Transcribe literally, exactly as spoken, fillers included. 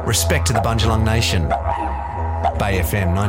Respect to the Bundjalung Nation. Bay F M